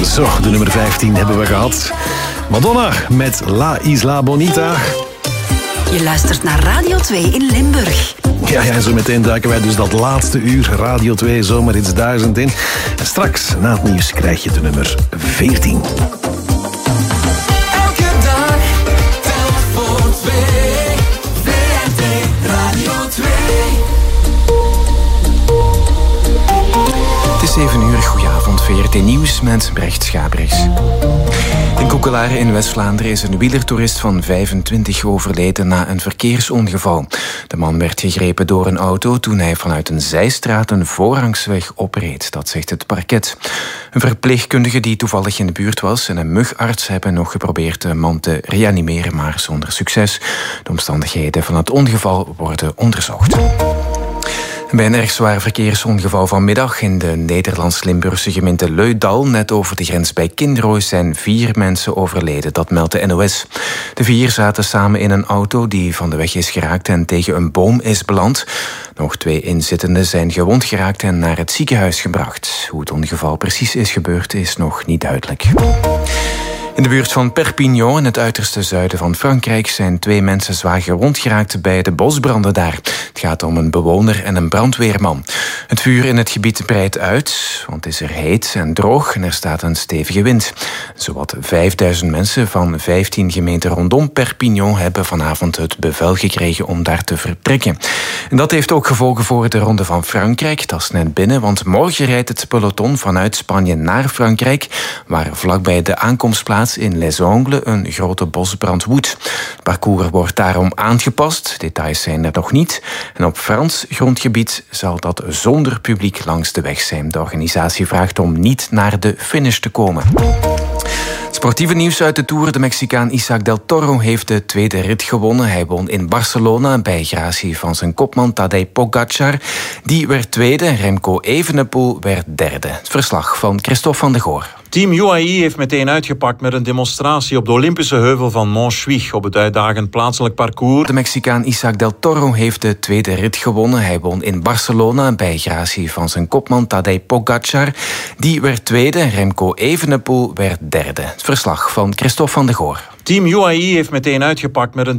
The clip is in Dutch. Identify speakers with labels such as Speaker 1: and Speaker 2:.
Speaker 1: Zo, de nummer 15 hebben we gehad. Madonna met La Isla Bonita.
Speaker 2: Je luistert naar Radio 2 in Limburg.
Speaker 1: Ja, zo meteen duiken wij dus dat laatste uur Radio 2 Zomerhits 1000 in. En straks, na het nieuws, krijg je de nummer 14.
Speaker 3: Elke dag telt voor 2. VRT Radio 2.
Speaker 4: Het is 7 uur, goedenavond, VRT Nieuws met Brecht Schabrichs. In Koekelare in West-Vlaanderen is een wielertoerist van 25 overleden na een verkeersongeval. De man werd gegrepen door een auto toen hij vanuit een zijstraat een voorrangsweg opreed, dat zegt het parket. Een verpleegkundige die toevallig in de buurt was en een mugarts hebben nog geprobeerd de man te reanimeren, maar zonder succes. De omstandigheden van het ongeval worden onderzocht. Bij een erg zwaar verkeersongeval vanmiddag in de Nederlands-Limburgse gemeente Leudal, net over de grens bij Kinrooi, zijn 4 mensen overleden. Dat meldt de NOS. De 4 zaten samen in een auto die van de weg is geraakt en tegen een boom is beland. Nog 2 inzittenden zijn gewond geraakt en naar het ziekenhuis gebracht. Hoe het ongeval precies is gebeurd is nog niet duidelijk. In de buurt van Perpignan, in het uiterste zuiden van Frankrijk, zijn 2 mensen zwaar gewond geraakt bij de bosbranden daar. Het gaat om een bewoner en een brandweerman. Het vuur in het gebied breidt uit, want het is er heet en droog en er staat een stevige wind. Zowat 5000 mensen van 15 gemeenten rondom Perpignan hebben vanavond het bevel gekregen om daar te vertrekken. En dat heeft ook gevolgen voor de Ronde van Frankrijk. Dat is net binnen, want morgen rijdt het peloton vanuit Spanje naar Frankrijk, waar vlakbij de aankomstplaats in Les Angles een grote bosbrand woedt. Het parcours wordt daarom aangepast. Details zijn er nog niet. En op Frans grondgebied zal dat zonder publiek langs de weg zijn. De organisatie vraagt om niet naar de finish te komen. Sportieve nieuws uit de Tour. De Mexicaan Isaac del Toro heeft de tweede rit gewonnen. Hij won in Barcelona bij gratie van zijn kopman Tadej Pogacar. Die werd tweede. Remco Evenepoel werd derde. Het verslag van Christophe van de Goor.
Speaker 5: Team UAE heeft meteen uitgepakt met een demonstratie op de Olympische heuvel van Montjuïc op het uitdagend plaatselijk parcours.
Speaker 4: De Mexicaan Isaac del Toro heeft de tweede rit gewonnen. Hij won in Barcelona bij gratie van zijn kopman Tadej Pogacar. Die werd tweede. Remco Evenepoel werd derde. Het verslag van Christophe van de Goor.
Speaker 5: Team UAE heeft meteen uitgepakt met een